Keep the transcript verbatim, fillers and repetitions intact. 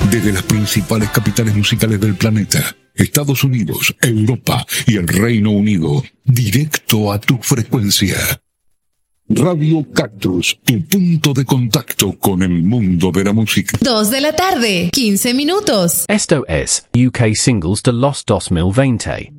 Desde las principales capitales musicales del planeta, Estados Unidos, Europa y el Reino Unido, directo a tu frecuencia. Radio Cactus, tu punto de contacto con el mundo de la música. Dos de la tarde, quince minutos. Esto es U K Singles de los dos mil veinte.